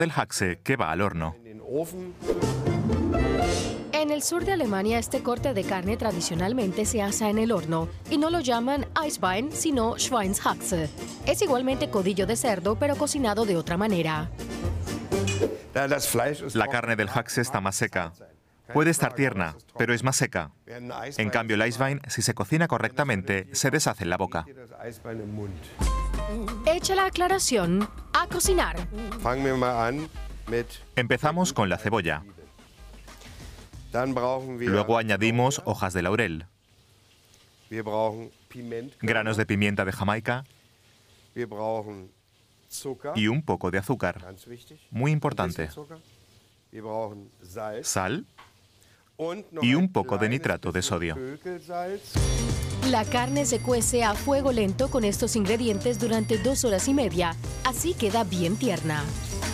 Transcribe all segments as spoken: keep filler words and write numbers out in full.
del Haxe que va al horno. En el sur de Alemania, este corte de carne tradicionalmente se asa en el horno y no lo llaman Eisbein, sino Schweinshaxe. Es igualmente codillo de cerdo, pero cocinado de otra manera. La carne del Haxe está más seca. Puede estar tierna, pero es más seca. En cambio, el Eisbein, si se cocina correctamente, se deshace en la boca. Hecha la aclaración, a cocinar. Empezamos con la cebolla. Luego añadimos hojas de laurel, granos de pimienta de Jamaica y un poco de azúcar. Muy importante. Sal y un poco de nitrato de sodio. La carne se cuece a fuego lento con estos ingredientes durante dos horas y media. Así queda bien tierna.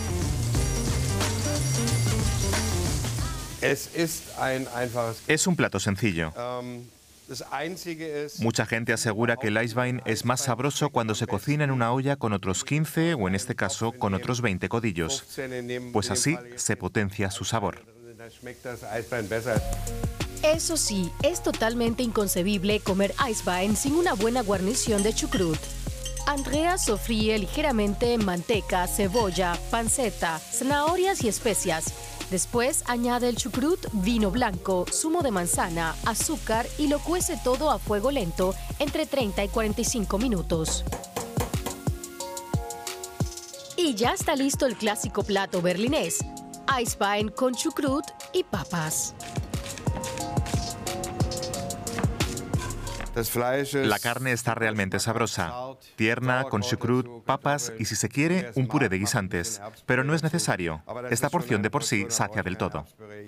Es un plato sencillo. Mucha gente asegura que el Eisbein es más sabroso cuando se cocina en una olla con otros quince o en este caso con otros veinte codillos, pues así se potencia su sabor. Eso sí, es totalmente inconcebible comer Eisbein sin una buena guarnición de chucrut. Andrea sofríe ligeramente manteca, cebolla, panceta, zanahorias y especias. Después añade el chucrut, vino blanco, zumo de manzana, azúcar y lo cuece todo a fuego lento entre treinta y cuarenta y cinco minutos. Y ya está listo el clásico plato berlinés, Eisbein con chucrut y papas. La carne está realmente sabrosa, tierna, con chucrut, papas y, si se quiere, un puré de guisantes. Pero no es necesario. Esta porción de por sí sacia del todo.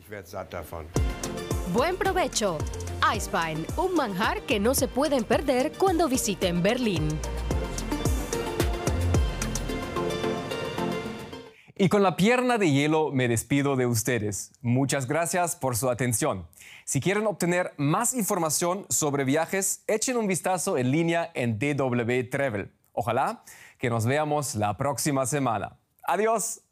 ¡Buen provecho! Eisbein, un manjar que no se pueden perder cuando visiten Berlín. Y con la pierna de hielo me despido de ustedes. Muchas gracias por su atención. Si quieren obtener más información sobre viajes, echen un vistazo en línea en D W Travel. Ojalá que nos veamos la próxima semana. ¡Adiós!